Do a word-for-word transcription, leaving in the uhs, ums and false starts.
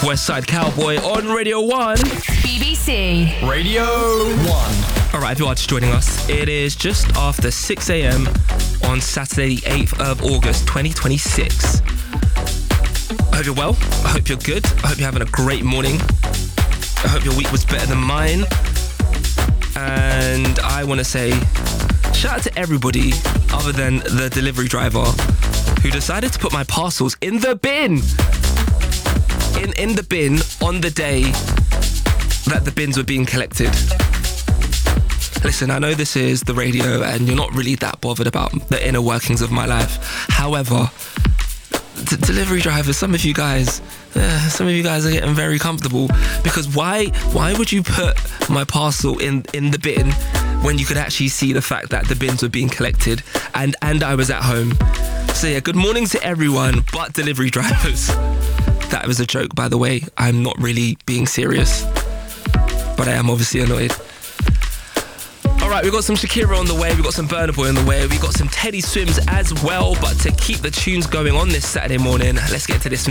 West Side Cowboy on Radio one. B B C Radio one. Alright, if you are just joining us, it is just after six a.m. on Saturday the eighth of August twenty twenty-six. I hope you're well, I hope you're good, I hope you're having a great morning. I hope your week was better than mine. And I want to say shout out to everybody other than the delivery driver who decided to put my parcels in the bin. In, in the bin on the day that the bins were being collected. Listen, I know this is the radio and you're not really that bothered about the inner workings of my life. However, d- delivery drivers, some of you guys, uh, some of you guys are getting very comfortable because why why would you put my parcel in, in the bin when you could actually see the fact that the bins were being collected and, and I was at home? So yeah, good morning to everyone but delivery drivers. That was a joke, by the way. I'm not really being serious, but I am obviously annoyed. Alright, we've got some Shakira on the way, we've got some Burna Boy on the way, we've got some Teddy Swims as well, but to keep the tunes going on this Saturday morning, let's get to this